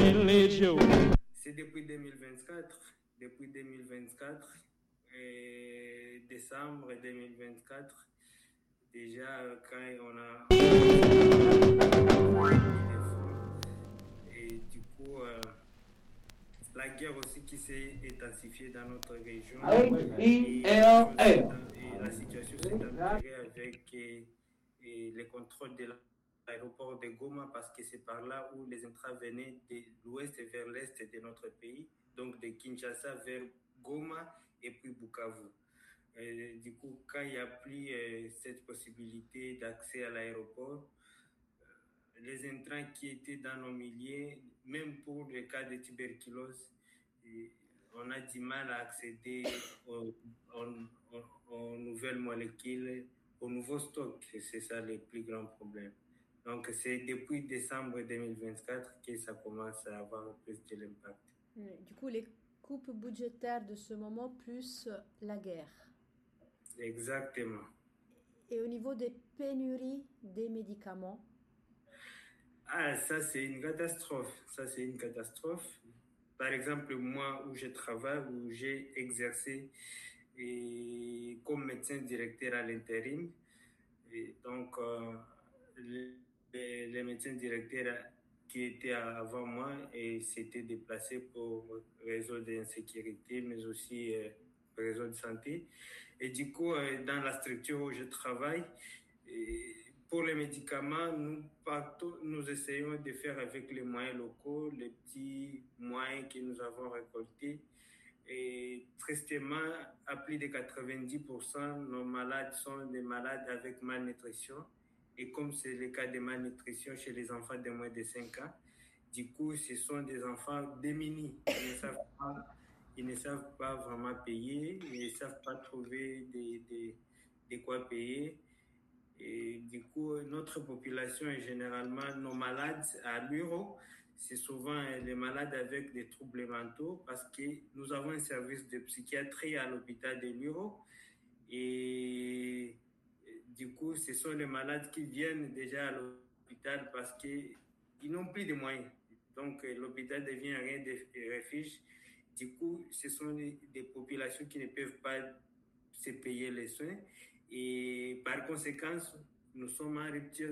C'est depuis 2024. Depuis 2024, décembre 2024, déjà quand on a et du coup la guerre aussi qui s'est intensifiée dans notre région et la situation s'est empirée avec les contrôles de l'aéroport de Goma parce que c'est par là où les intrants venaient de l'ouest vers l'est de notre pays, donc de Kinshasa vers Goma et puis Bukavu. Du coup, quand il n'y a plus cette possibilité d'accès à l'aéroport, les intrants qui étaient dans nos milieux, même pour le cas de tuberculose, on a du mal à accéder aux nouvelles molécules, aux nouveaux stocks. C'est ça le plus grand problème. Donc, c'est depuis décembre 2024 que ça commence à avoir plus de l'impact. Du coup, les coupes budgétaires de ce moment plus la guerre. Exactement. Et au niveau des pénuries des médicaments? Ah, ça, c'est une catastrophe. Ça, c'est une catastrophe. Par exemple, moi, où je travaille, où j'ai exercé comme médecin directeur à l'intérim, et donc les médecins directeurs qui étaient avant moi s'étaient déplacés pour réseau d'insécurité, mais aussi réseau de santé. Et du coup, dans la structure où je travaille, pour les médicaments, nous essayons de faire avec les moyens locaux, les petits moyens que nous avons récoltés. Et tristement, à plus de 90%, nos malades sont des malades avec malnutrition. Et comme c'est le cas de malnutrition chez les enfants de moins de 5 ans, du coup, ce sont des enfants démunis. Ils ne savent pas vraiment payer, ils ne savent pas trouver de quoi payer. Et du coup, notre population est généralement, nos malades à l'URO, c'est souvent les malades avec des troubles mentaux parce que nous avons un service de psychiatrie à l'hôpital de l'URO. Et du coup, ce sont les malades qui viennent déjà à l'hôpital parce qu'ils n'ont plus de moyens. Donc, l'hôpital devient un refuge. Du coup, ce sont des populations qui ne peuvent pas se payer les soins. Et par conséquent, nous sommes en rupture